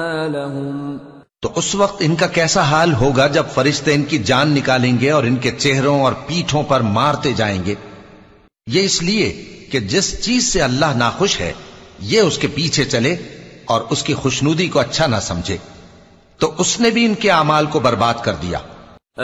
لهم तो उस वक्त इनका कैसा हाल होगा जब फरिश्ते इनकी जान निकालेंगे और इनके चेहरों और पीठों पर मारते जाएंगे। ये इसलिए कि जिस चीज से अल्लाह नाखुश है ये उसके पीछे चले और उसकी खुशनुदी को अच्छा ना समझे, तो उसने भी इनके अमाल को बर्बाद कर दिया।